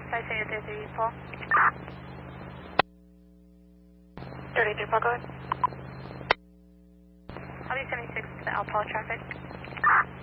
I say 33 Paul. 33 Paul, go ahead. I'll be 76 to the Alpha traffic.